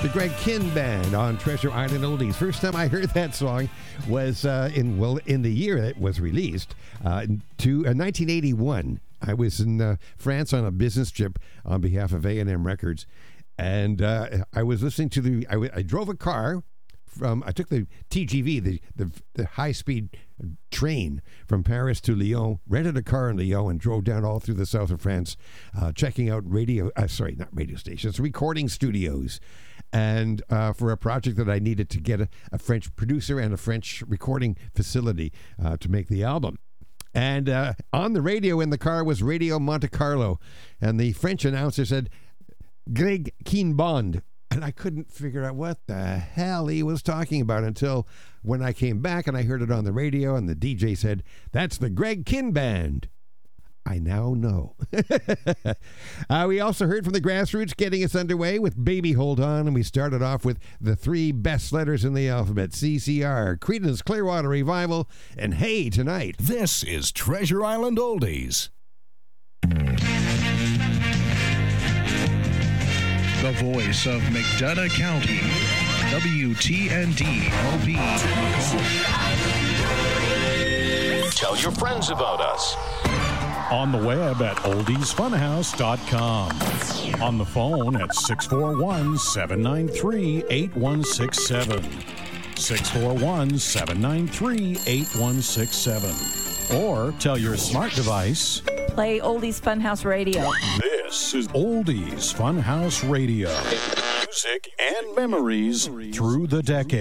The Greg Kihn Band on Treasure Island Oldies. First time I heard that song was in the year it was released, 1981. I was in France on a business trip on behalf of A&M Records, and I was listening to I drove a car I took the TGV, the high-speed train from Paris to Lyon, rented a car in Lyon, and drove down all through the south of France, checking out recording studios, and for a project that I needed to get a French producer and a French recording facility to make the album. And on the radio in the car was Radio Monte Carlo, and the French announcer said, Greg Kihn Band. And I couldn't figure out what the hell he was talking about until when I came back and I heard it on the radio, and the DJ said, that's the Greg Kihn Band. I now know. We also heard from the Grassroots getting us underway with Baby Hold On, and we started off with the three best letters in the alphabet, CCR, Creedence Clearwater Revival, and Hey Tonight. This is Treasure Island Oldies. The voice of McDonough County, WTND-LP. Tell your friends about us. On the web at oldiesfunhouse.com. On the phone at 641-793-8167. 641-793-8167. Or tell your smart device, play Oldies Funhouse Radio. This is Oldies Funhouse Radio. Music and memories through the decades.